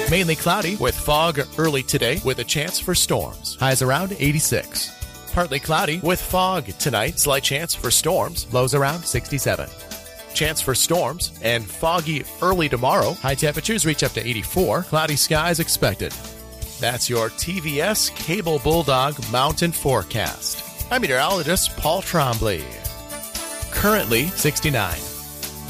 Mainly cloudy with fog early today with a chance for storms. Highs around 86. Partly cloudy with fog tonight. Slight chance for storms. Lows around 67. Chance for storms and foggy early tomorrow. High temperatures reach up to 84. Cloudy skies expected. That's your TVS Cable Bulldog Mountain Forecast. I'm meteorologist Paul Trombley. Currently 69.